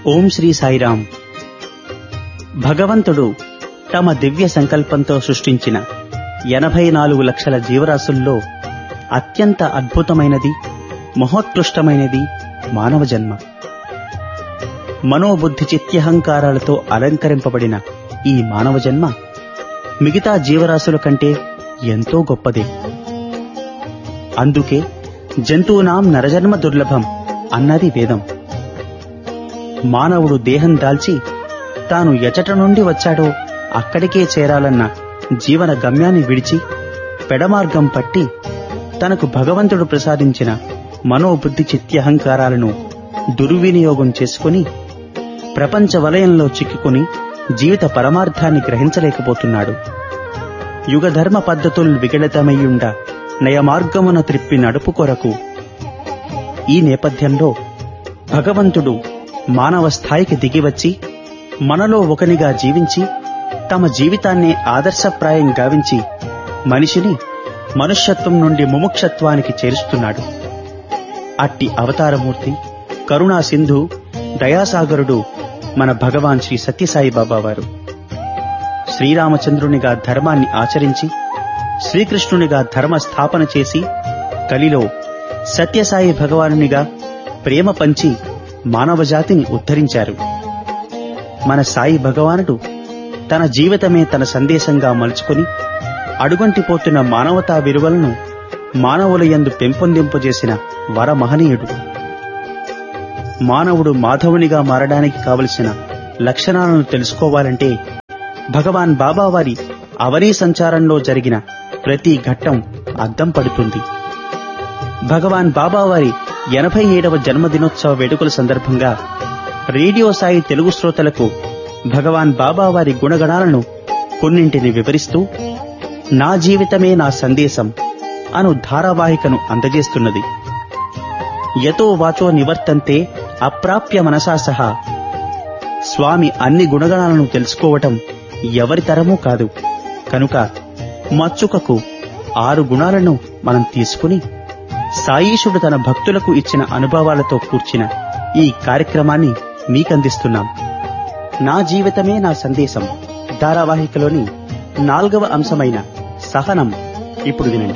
ఓం శ్రీ సాయిరామ్. భగవంతుడు తమ దివ్య సంకల్పంతో సృష్టించిన 84 లక్షల జీవరాశుల్లో అత్యంత అద్భుతమైనది, మహోత్కృష్టమైనది మానవ జన్మ. మనోబుద్ధి చిత్యహంకారాలతో అలంకరింపబడిన ఈ మానవ జన్మ మిగతా జీవరాశుల కంటే ఎంతో గొప్పదే. అందుకే జంతువునాం నరజన్మ దుర్లభం అన్నది వేదం. మానవుడు దేహం దాల్చి తాను ఎచట నుండి వచ్చాడో అక్కడికే చేరాలన్న జీవన గమ్యాన్ని విడిచి పెడమార్గం పట్టి తనకు భగవంతుడు ప్రసాదించిన మనోబుద్ధి చిత్యహంకారాలను దుర్వినియోగం చేసుకుని ప్రపంచ వలయంలో చిక్కుకుని జీవిత పరమార్థాన్ని గ్రహించలేకపోతున్నాడు. యుగధర్మ పద్ధతులు విగళితమయ్యుండ నయమార్గమున త్రిప్పి నడుపు కొరకు ఈ నేపథ్యంలో భగవంతుడు మానవ స్థాయికి దిగివచ్చి మనలో ఒకనిగా జీవించి తమ జీవితాన్ని ఆదర్శప్రాయం గావించి మనిషిని మనుష్యత్వం నుండి ముముక్షత్వానికి చేరుస్తున్నాడు. అట్టి అవతారమూర్తి, కరుణా సింధు, దయాసాగరుడు మన భగవాన్ శ్రీ సత్యసాయిబాబా వారు. శ్రీరామచంద్రునిగా ధర్మాన్ని ఆచరించి శ్రీకృష్ణునిగా ధర్మ స్థాపన చేసి కలిలో సత్యసాయి భగవానునిగా ప్రేమ పంచి మానవజాతిని ఉద్ధరించారు. మన సాయి భగవానుడు తన జీవితమే తన సందేశంగా మలుచుకుని అడుగంటిపోతున్న మానవతా విలువలను మానవుల యందు పెంపొందింపజేసిన వరమహనీయుడు. మానవుడు మాధవునిగా మారడానికి కావలసిన లక్షణాలను తెలుసుకోవాలంటే భగవాన్ బాబావారి అవనీ సంచారంలో జరిగిన ప్రతి ఘట్టం అద్దం పడుతుంది. భగవాన్ బాబావారి 87వ జన్మదినోత్సవ వేడుకల సందర్భంగా రేడియో సాయి తెలుగు శ్రోతలకు భగవాన్ బాబావారి గుణగణాలను కొన్నింటిని వివరిస్తూ నా జీవితమే నా సందేశం అను ధారావాహికను అందజేస్తున్నది. యతో వాచో నివర్తంతే అప్రాప్య మనసా సహా. స్వామి అన్ని గుణగణాలను తెలుసుకోవటం ఎవరి తరమూ కాదు. కనుక మచ్చుకకు 6 గుణాలను మనం తీసుకుని సాయీశుడు తన భక్తులకు ఇచ్చిన అనుభవాలతో కూర్చిన ఈ కార్యక్రమాన్ని మీకందిస్తున్నాం. నా జీవితమే నా సందేశం ధారావాహికలోని 4వ అంశమైన సహనం ఇప్పుడు వినండి.